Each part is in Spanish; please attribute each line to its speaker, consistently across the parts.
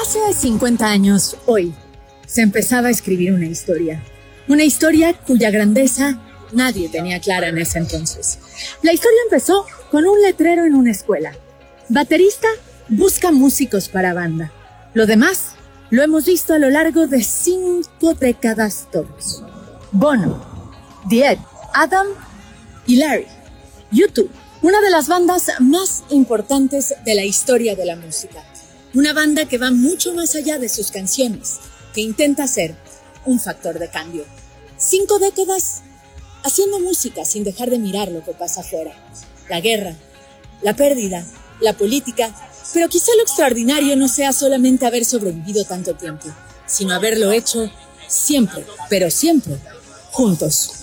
Speaker 1: Hace 50 años, hoy, se empezaba a escribir una historia cuya grandeza nadie tenía clara en ese entonces. La historia empezó con un letrero en una escuela. Baterista busca músicos para banda. Lo demás lo hemos visto a lo largo de 5 décadas todos. Bono, The Edge, Adam y Larry. U2, una de las bandas más importantes de la historia de la música. Una banda que va mucho más allá de sus canciones, que intenta ser un factor de cambio. 5 décadas haciendo música sin dejar de mirar lo que pasa afuera. La guerra, la pérdida, la política, pero quizá lo extraordinario no sea solamente haber sobrevivido tanto tiempo, sino haberlo hecho siempre, pero siempre, juntos.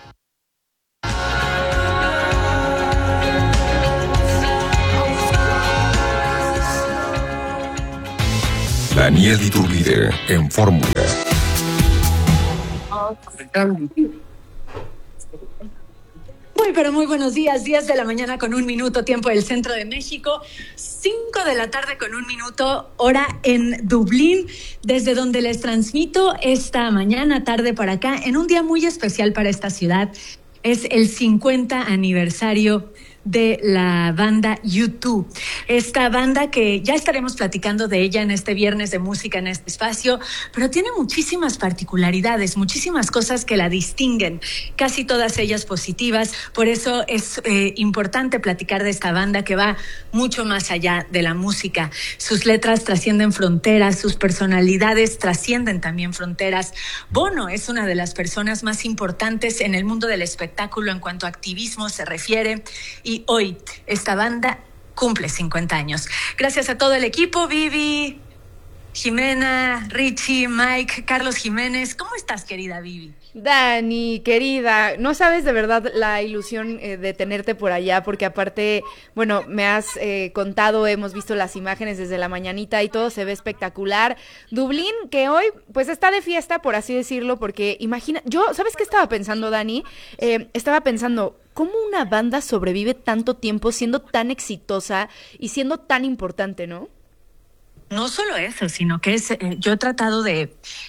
Speaker 2: Daniel Iturbide en Fórmula.
Speaker 1: Muy buenos días, 10 de la mañana con 1 minuto, tiempo del centro de México, 5 de la tarde con 1 minuto, hora en Dublín, desde donde les transmito esta mañana, tarde para acá, en un día muy especial para esta ciudad. Es el 50 aniversario de la banda U2. Esta banda que ya estaremos platicando de ella en este viernes de música en este espacio, pero tiene muchísimas particularidades, muchísimas cosas que la distinguen, casi todas ellas positivas. Por eso es importante platicar de esta banda que va mucho más allá de la música. Sus letras trascienden fronteras, sus personalidades trascienden también fronteras. Bono es una de las personas más importantes en el mundo del espectáculo en cuanto a activismo se refiere, y hoy esta banda cumple 50 años. Gracias a todo el equipo, Vivi, Jimena, Richie, Mike, Carlos Jiménez. ¿Cómo estás, querida Vivi?
Speaker 3: Dani, querida, no sabes de verdad la ilusión de tenerte por allá, porque aparte, bueno, me has contado, hemos visto las imágenes desde la mañanita y todo se ve espectacular. Dublín, que hoy pues está de fiesta, por así decirlo, porque imagina, ¿sabes qué estaba pensando, Dani? Estaba pensando, ¿cómo una banda sobrevive tanto tiempo siendo tan exitosa y siendo tan importante, no?
Speaker 1: No solo eso, sino que yo he tratado de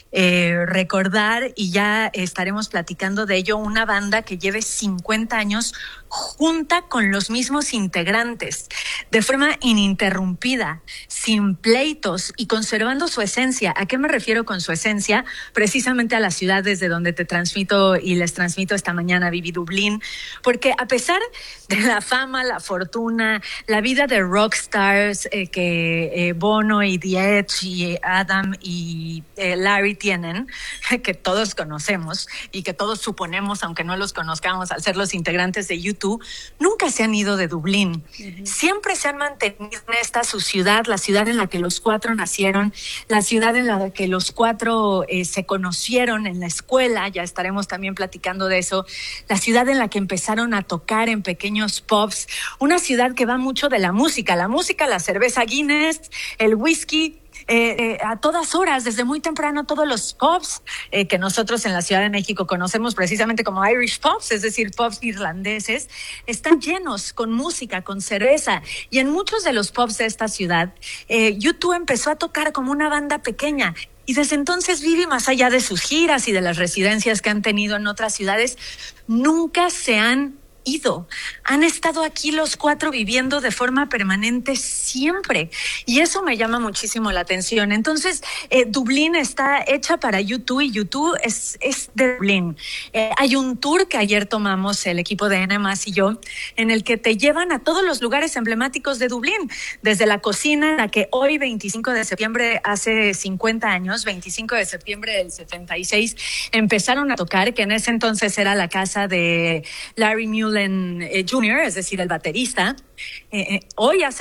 Speaker 1: recordar, y ya estaremos platicando de ello, una banda que lleve 50 años junta con los mismos integrantes, de forma ininterrumpida, sin pleitos y conservando su esencia. ¿A qué me refiero con su esencia? Precisamente a la ciudad desde donde te transmito y les transmito esta mañana, Vivi, Dublín, porque a pesar de la fama, la fortuna, la vida de rockstars que Bono y The Edge y Adam y Larry tienen, que todos conocemos y que todos suponemos, aunque no los conozcamos al ser los integrantes de U2, nunca se han ido de Dublín. Siempre se han mantenido en esta su ciudad, la ciudad en la que los 4 nacieron, la ciudad en la que los 4 se conocieron en la escuela, ya estaremos también platicando de eso, la ciudad en la que empezaron a tocar en pequeños pubs, una ciudad que va mucho de la música, la cerveza Guinness, el whisky, a todas horas, desde muy temprano, todos los pubs que nosotros en la Ciudad de México conocemos precisamente como Irish pubs, es decir, pubs irlandeses, están llenos con música, con cerveza, y en muchos de los pubs de esta ciudad, U2 empezó a tocar como una banda pequeña. Y desde entonces Vivi, más allá de sus giras y de las residencias que han tenido en otras ciudades, nunca se han ido. Han estado aquí los 4 viviendo de forma permanente siempre, y eso me llama muchísimo la atención. Entonces, Dublín está hecha para U2 y U2 es de Dublín. Hay un tour que ayer tomamos el equipo de N+ y yo, en el que te llevan a todos los lugares emblemáticos de Dublín, desde la cocina en la que hoy, 25 de septiembre, hace 50 años, 25 de septiembre del 76, empezaron a tocar, que en ese entonces era la casa de Larry Mullen Jr., es decir, el baterista. Hoy hace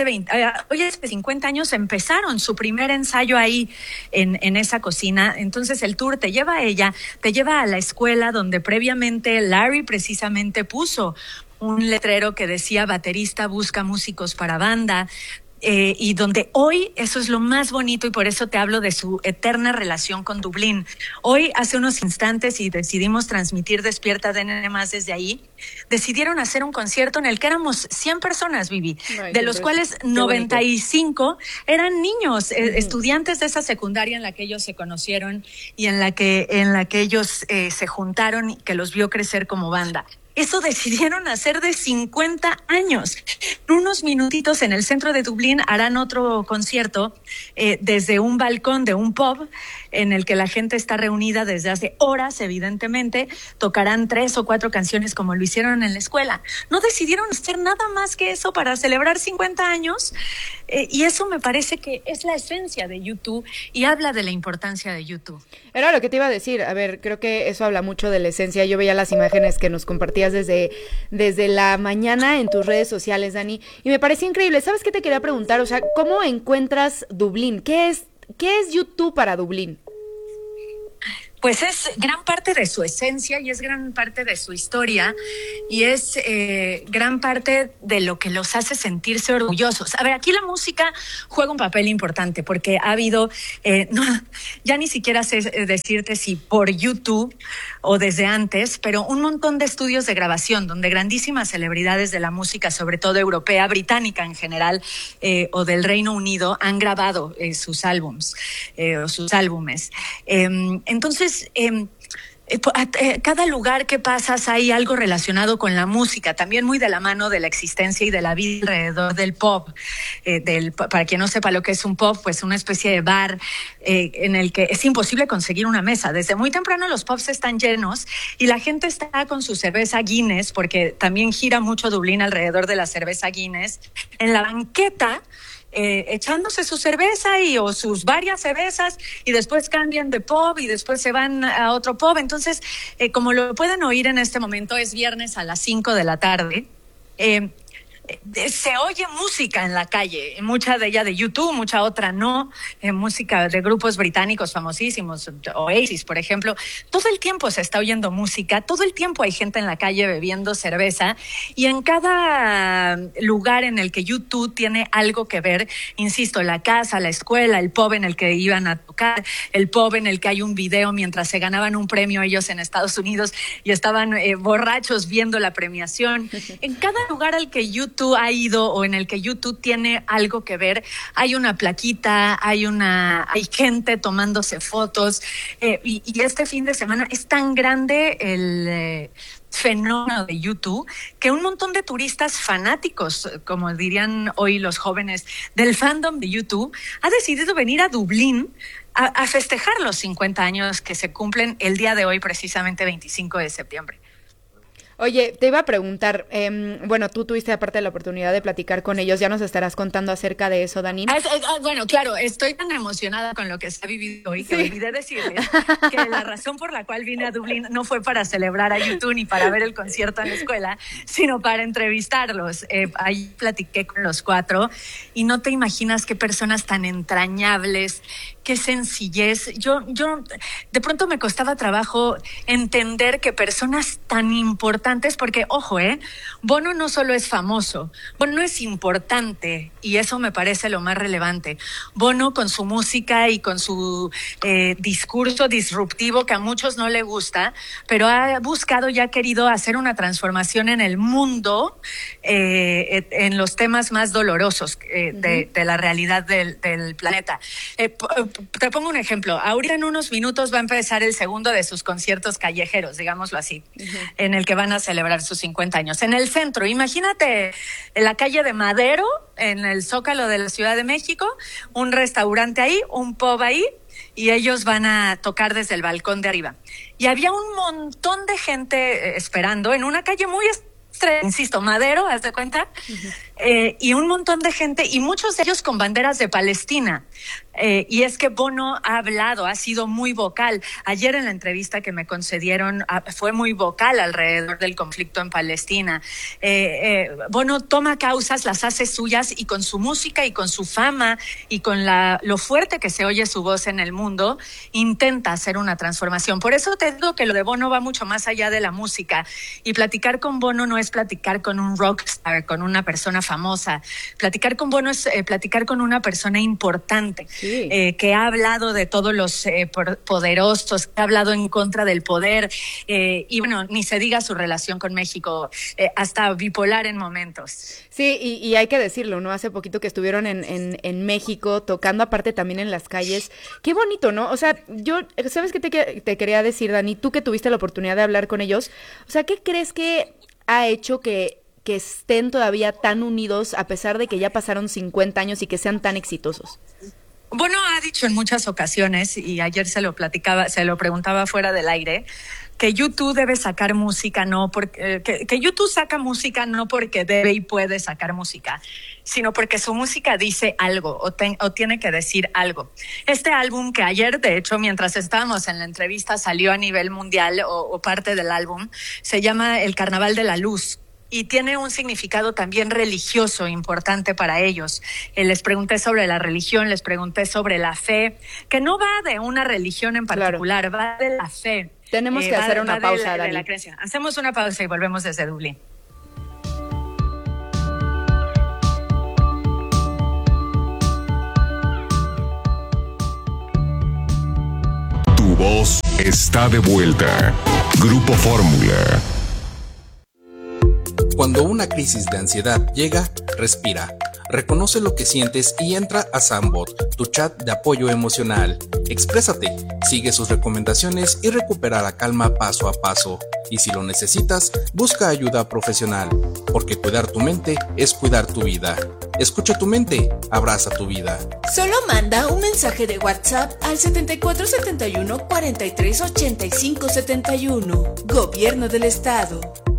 Speaker 1: 50 años empezaron su primer ensayo ahí en esa cocina. Entonces el tour te lleva a ella, te lleva a la escuela donde previamente Larry precisamente puso un letrero que decía: baterista busca músicos para banda. y donde hoy eso es lo más bonito y por eso te hablo de su eterna relación con Dublín. Hoy, hace unos instantes, y decidimos transmitir Despierta DN más desde ahí, decidieron hacer un concierto en el que éramos 100 personas, Vivi, de los cuales 95 eran niños, estudiantes de esa secundaria en la que ellos se conocieron y en la que ellos se juntaron y que los vio crecer como banda. Eso decidieron hacer de 50 años. En unos minutitos en el centro de Dublín harán otro concierto desde un balcón de un pub en el que la gente está reunida desde hace horas, evidentemente. Tocarán 3 o 4 canciones como lo hicieron en la escuela. No decidieron hacer nada más que eso para celebrar 50 años y eso me parece que es la esencia de U2 y habla de la importancia de U2.
Speaker 3: Era lo que te iba a decir. A ver, creo que eso habla mucho de la esencia. Yo veía las imágenes que nos compartías desde la mañana en tus redes sociales, Dani, y me parecía increíble. ¿Sabes qué te quería preguntar? O sea, ¿cómo encuentras Dublín? ¿Qué es U2 para Dublín?
Speaker 1: Pues es gran parte de su esencia y es gran parte de su historia y es gran parte de lo que los hace sentirse orgullosos. A ver, aquí la música juega un papel importante porque ha habido, ya ni siquiera sé decirte si por YouTube o desde antes, pero un montón de estudios de grabación donde grandísimas celebridades de la música, sobre todo europea, británica en general, o del Reino Unido, han grabado sus álbumes. Entonces, cada lugar que pasas hay algo relacionado con la música, también muy de la mano de la existencia y de la vida alrededor del pub. Para quien no sepa lo que es un pub, pues una especie de bar en el que es imposible conseguir una mesa. Desde muy temprano los pubs están llenos y la gente está con su cerveza Guinness, porque también gira mucho Dublín alrededor de la cerveza Guinness, en la banqueta, echándose su cerveza o sus varias cervezas y después cambian de pub y después se van a otro pub. Entonces, como lo pueden oír en este momento, es viernes a las 5 de la tarde. Se oye música en la calle, mucha de ella de U2, mucha otra no, música de grupos británicos famosísimos, Oasis, por ejemplo. Todo el tiempo se está oyendo música, todo el tiempo hay gente en la calle bebiendo cerveza y en cada lugar en el que U2 tiene algo que ver, insisto, la casa, la escuela, el pub en el que iban a tocar, el pub en el que hay un video mientras se ganaban un premio ellos en Estados Unidos y estaban borrachos viendo la premiación. En cada lugar al que U2 ha ido o en el que U2 tiene algo que ver, hay una plaquita, hay gente tomándose fotos y este fin de semana es tan grande el fenómeno de U2 que un montón de turistas fanáticos, como dirían hoy los jóvenes, del fandom de U2, ha decidido venir a Dublín a festejar los 50 años que se cumplen el día de hoy, precisamente 25 de septiembre.
Speaker 3: Oye, te iba a preguntar, bueno, tú tuviste aparte la oportunidad de platicar con ellos, ya nos estarás contando acerca de eso, Dani.
Speaker 1: Bueno, claro, estoy tan emocionada con lo que se ha vivido hoy que olvidé decirles que la razón por la cual vine a Dublín no fue para celebrar a U2 ni para ver el concierto en la escuela, sino para entrevistarlos. Ahí platiqué con los 4 y no te imaginas qué personas tan entrañables, qué sencillez. Yo de pronto me costaba trabajo entender que personas tan importantes, porque ojo, Bono no solo es famoso, Bono es importante y eso me parece lo más relevante. Bono con su música y con su discurso disruptivo que a muchos no le gusta, pero ha buscado y ha querido hacer una transformación en el mundo en los temas más dolorosos de la realidad del planeta. Te pongo un ejemplo. Ahorita en unos minutos va a empezar el segundo de sus conciertos callejeros, digámoslo así, en el que van a celebrar sus 50 años. En el centro, imagínate en la calle de Madero, en el Zócalo de la Ciudad de México, un restaurante ahí, un pub ahí, y ellos van a tocar desde el balcón de arriba. Y había un montón de gente esperando en una calle muy insisto, Madero, ¿haz de cuenta? Y un montón de gente, y muchos de ellos con banderas de Palestina. Y es que Bono ha hablado, ha sido muy vocal. Ayer en la entrevista que me concedieron fue muy vocal alrededor del conflicto en Palestina. Bono toma causas, las hace suyas y con su música y con su fama y con lo fuerte que se oye su voz en el mundo, intenta hacer una transformación. Por eso te digo que lo de Bono va mucho más allá de la música y platicar con Bono no es platicar con un rockstar, con una persona famosa. Platicar con Bono es platicar con una persona importante,
Speaker 3: Sí.
Speaker 1: Que ha hablado de todos los poderosos, que ha hablado en contra del poder, y bueno, ni se diga su relación con México, hasta bipolar en momentos.
Speaker 3: Sí, y hay que decirlo, ¿no? Hace poquito que estuvieron en México tocando aparte también en las calles. Qué bonito, ¿no? O sea, yo, ¿sabes qué te quería decir, Dani? Tú que tuviste la oportunidad de hablar con ellos, o sea, ¿qué crees que ha hecho que estén todavía tan unidos a pesar de que ya pasaron 50 años y que sean tan exitosos?
Speaker 1: Bono ha dicho en muchas ocasiones, y ayer se lo preguntaba fuera del aire, que U2 debe sacar música, no porque que U2 saca música no porque debe y puede sacar música, sino porque su música dice algo o tiene que decir algo. Este álbum que ayer, de hecho, mientras estábamos en la entrevista, salió a nivel mundial o parte del álbum, se llama El Carnaval de la Luz. Y tiene un significado también religioso importante para ellos. Les pregunté sobre la religión, les pregunté sobre la fe, que no va de una religión en particular, claro, va de la fe.
Speaker 3: Tenemos que hacer una pausa, Dani.
Speaker 1: De la creencia. Hacemos una pausa y volvemos desde Dublín.
Speaker 2: Tu voz está de vuelta. Grupo Fórmula.
Speaker 4: Cuando una crisis de ansiedad llega, respira. Reconoce lo que sientes y entra a Sambot, tu chat de apoyo emocional. Exprésate, sigue sus recomendaciones y recupera la calma paso a paso. Y si lo necesitas, busca ayuda profesional, porque cuidar tu mente es cuidar tu vida. Escucha tu mente, abraza tu vida.
Speaker 5: Solo manda un mensaje de WhatsApp al 7471 43 85 71. Gobierno del Estado.